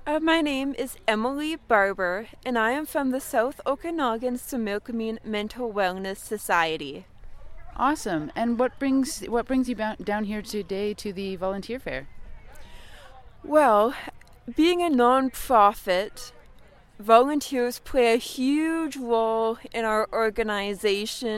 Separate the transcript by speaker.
Speaker 1: My name is Emily Barber, and I am from the South Okanagan Similkameen Mental Wellness Society.
Speaker 2: Awesome. And what brings you down here today to the volunteer fair?
Speaker 1: Well, being a nonprofit, volunteers play a huge role in our organization